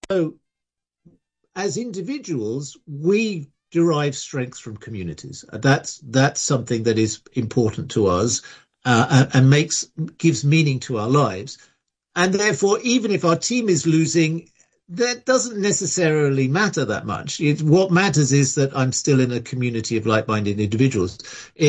So as individuals, we derive strength from communities. That's something that is important to us, and gives meaning to our lives. And therefore, even if our team is losing, that doesn't necessarily matter that much. What matters is that I'm still in a community of like-minded individuals.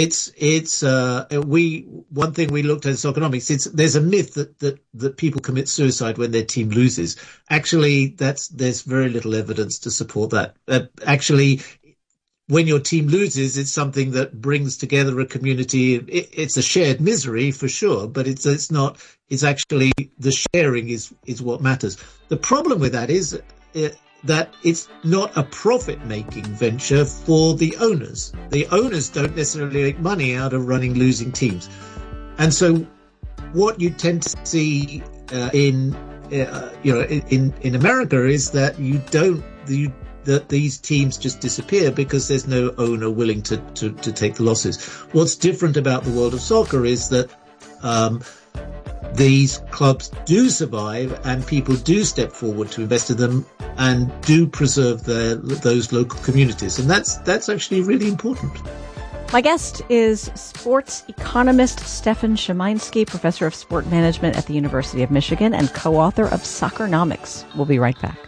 One thing we looked at in Soccernomics, there's a myth that people commit suicide when their team loses. Actually, there's very little evidence to support that. Actually, when your team loses, it's something that brings together a community. It's a shared misery for sure, but it's not. It's actually the sharing is what matters. The problem with that is that it's not a profit-making venture for the owners. The owners don't necessarily make money out of running losing teams, and so what you tend to see in America is that that these teams just disappear because there's no owner willing to take the losses. What's different about the world of soccer is that these clubs do survive and people do step forward to invest in them and do preserve those local communities. And that's actually really important. My guest is sports economist Stefan Szymański, professor of sport management at the University of Michigan and co-author of Soccernomics. We'll be right back.